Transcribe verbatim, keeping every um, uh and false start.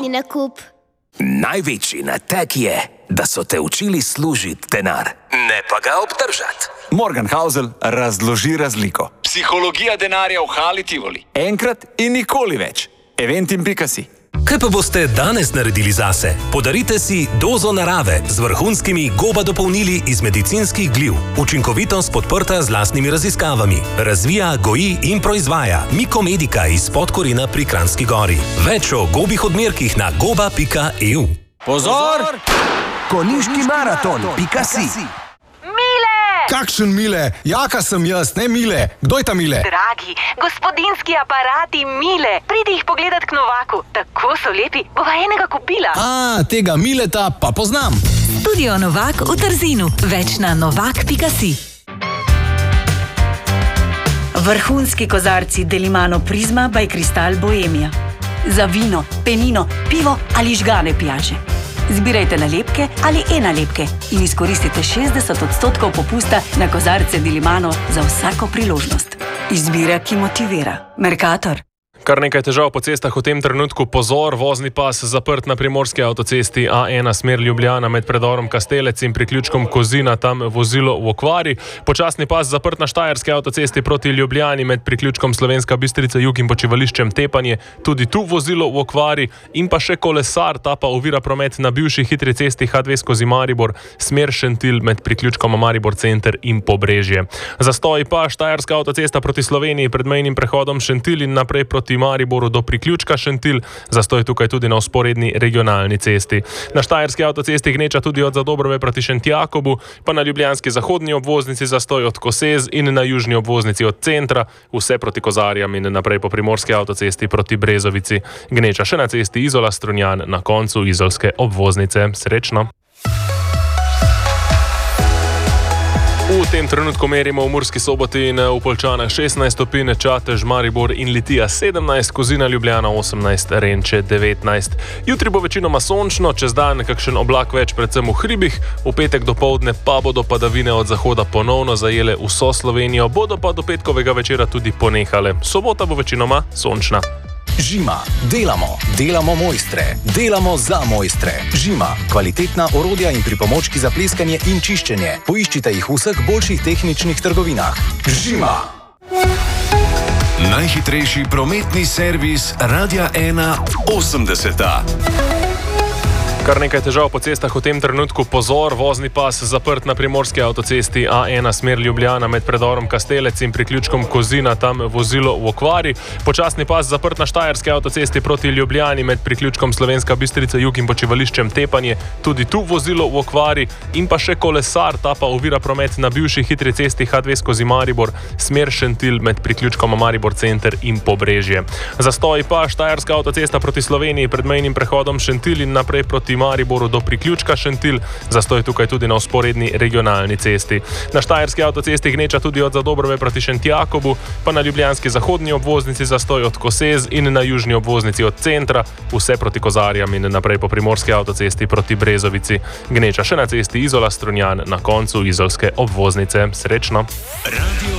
nakup. Največji nateg je, da so te učili služiti denar, ne pa ga obdržati. Morgan Housel razloži razliko. Psihologija denarja v Hali Tivoli. Enkrat in nikoli več. Eventim pika si. Kaj pa boste danes naredili zase? Podarite si dozo narave z vrhunskimi goba dopolnili iz medicinskih gliv. Učinkovitost podprta z lastnimi raziskavami. Razvija, goji in proizvaja Mikomedika iz Podkorina pri Kranjski Gori. Več o gobih odmerkih na goba pika e u. Pozor! Konjiški maraton pika si. Kakšen Mile? Jaka sem jaz, ne Mile. Kdo je ta Mile? Dragi, gospodinski aparati Mile. Pridi jih pogledat k Novaku. Tako so lepi, bova enega kupila. A, tega Mileta pa poznam. Studio Novak v Trzinu. Več na novak pika si. Vrhunski kozarci Delimano Prizma by Kristal Bohemia. Za vino, penino, pivo ali žgane pijače. Zbirajte nalepke ali e-nalepke in izkoristite šestdeset odstotkov popusta na kozarce Delimano za vsako priložnost. Izbira, ki motivira. Mercator. Kar nekaj težav po cestah v tem trenutku. Pozor, vozni pas zaprt na primorski avtocesti A ena smer Ljubljana med predorom Kastelec in priključkom Kozina, tam vozilo v okvari. Počasni pas zaprt na štajerski avtocesti proti Ljubljani med priključkom Slovenska Bistrica jug in počivališčem Tepanje, tudi tu vozilo v okvari. In pa še kolesar, ta pa ovira promet na bivši hitri cesti H dve skozi Maribor, smer Šentilj med priključkom Maribor center in Pobrežje. Zastoj pa štajerska avtocesta proti Sloveniji pred mejnim prehodom Šentilj in naprej proti Mariboru do priključka Šentilj, zastoj tukaj tudi na vzporedni regionalni cesti. Na štajerski avtocesti gneča tudi od Zadobrove proti Šentjakobu, pa na ljubljanski zahodni obvoznici zastoj od Kosez in na južni obvoznici od centra, vse proti Kozarjam in naprej po primorski avtocesti proti Brezovici. Gneča še na cesti Izola-Strunjan na koncu izolske obvoznice. Srečno! V tem trenutku merimo v Murski Soboti in v Poljčanah šestnajst stopinj, Čatež, Maribor in Litija sedemnajst, Kozina, Ljubljana osemnajst, Renče devetnajst. Jutri bo večinoma sončno, čez dan kakšen oblak več, predvsem v hribih. V petek dopoldne pa bodo padavine od zahoda ponovno zajele vso Slovenijo, bodo pa do petkovega večera tudi ponehale. Sobota bo večinoma sončna. Žima. Delamo. Delamo mojstre. Delamo za mojstre. Žima. Kvalitetna orodja in pripomočki za pleskanje in čiščenje. Poiščite jih v vseh boljših tehničnih trgovinah. Žima. Najhitrejši prometni servis Radia ena osemdeseta. Kar nekaj težav po cestah v tem trenutku. Pozor, vozni pas zaprt na primorski avtocesti A ena smer Ljubljana med predorom Kastelec in priključkom Kozina, tam vozilo v okvari. Počasni pas zaprt na štajerski avtocesti proti Ljubljani med priključkom Slovenska Bistrica jug in počivališčem Tepanje, tudi tu vozilo v okvari. In pa še kolesar, ta pa ovira promet na bivši hitri cesti H dve skozi Maribor, smer Šentilj med priključkom Maribor center in Pobrežje. Zastoj pa štajerska avtocesta proti Sloveniji pred mejnim prehodom Šentilj in naprej proti Mariboru do priključka Šentilj, zastoj tukaj tudi na vzporedni regionalni cesti. Na štajerski avtocesti gneča tudi od Zadobrove proti Šentjakobu, pa na ljubljanski zahodni obvoznici zastoj od Kosez in na južni obvoznici od centra, vse proti Kozarjam in naprej po primorski avtocesti proti Brezovici. Gneča še na cesti Izola-Strunjan na koncu izolske obvoznice. Srečno! Radio